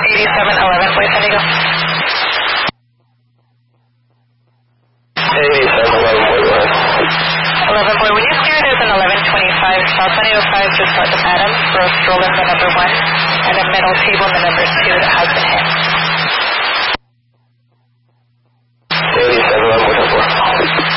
8711, please, San Diego. 11 boy, when you steer, there's an 1125 South San Diego 5 just north of Adams for a stroller for number 1, and a metal table in the number 2 that has